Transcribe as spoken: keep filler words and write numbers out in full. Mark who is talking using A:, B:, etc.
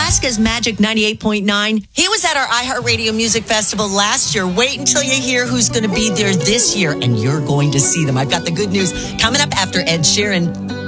A: Nebraska's Magic ninety-eight point nine.
B: He was at our iHeartRadio Music Festival last year. Wait until you hear who's going to be there this year, and you're going to see them. I've got the good news coming up after Ed Sheeran.